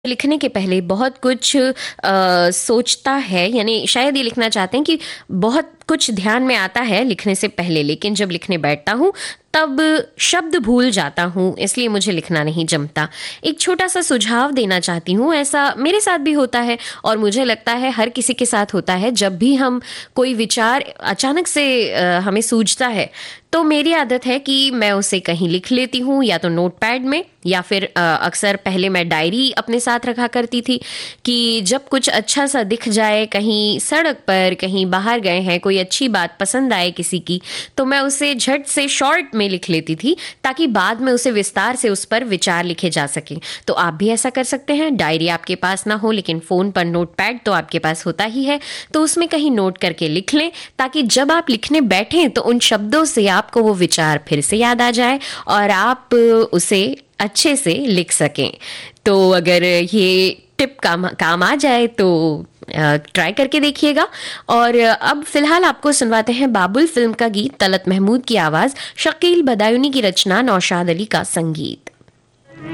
लिखने के पहले बहुत कुछ सोचता है, यानी शायद ये लिखना चाहते हैं कि बहुत कुछ ध्यान में आता है लिखने से पहले, लेकिन जब लिखने बैठता हूँ तब शब्द भूल जाता हूँ, इसलिए मुझे लिखना नहीं जमता। एक छोटा सा सुझाव देना चाहती हूँ, ऐसा मेरे साथ भी होता है और मुझे लगता है हर किसी के साथ होता है। जब भी हम कोई विचार अचानक से हमें सूझता है, तो मेरी आदत है कि मैं उसे कहीं लिख लेती हूँ, या तो नोटपैड में, या फिर अक्सर पहले मैं डायरी अपने साथ रखा करती थी कि जब कुछ अच्छा सा दिख जाए, कहीं सड़क पर, कहीं बाहर गए हैं, कोई अच्छी बात पसंद आए किसी की, तो मैं उसे झट से शॉर्ट में लिख लेती थी, ताकि बाद में उसे विस्तार से उस पर विचार लिखे जा सके। तो आप भी ऐसा कर सकते हैं। डायरी आपके पास ना हो लेकिन फ़ोन पर नोटपैड तो आपके पास होता ही है, तो उसमें कहीं नोट करके लिख लें, ताकि जब आप लिखने बैठें तो उन शब्दों से आपको वो विचार फिर से याद आ जाए और आप उसे अच्छे से लिख सकें। तो अगर ये टिप काम आ जाए तो ट्राई करके देखिएगा। और अब फिलहाल आपको सुनवाते हैं बाबुल फिल्म का गीत, तलत महमूद की आवाज़, शकील बदायूनी की रचना, नौशाद अली का संगीत।